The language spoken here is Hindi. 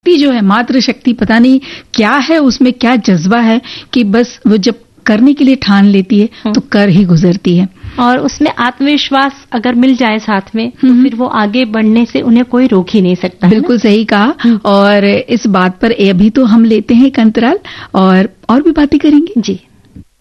शक्ति जो है, मातृशक्ति, पता नहीं क्या है उसमें, क्या जज्बा है कि बस वो जब करने के लिए ठान लेती है तो कर ही गुजरती है। और उसमें आत्मविश्वास अगर मिल जाए साथ में तो फिर वो आगे बढ़ने से उन्हें कोई रोक ही नहीं सकता। बिल्कुल सही कहा। और इस बात पर अभी तो हम लेते हैं एक अंतराल और भी बातें करेंगे। जी।